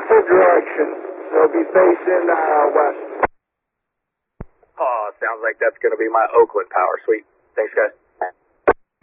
opposite direction. They'll be facing west. Oh, sounds like that's going to be my Oakland power. Sweet. Thanks, guys.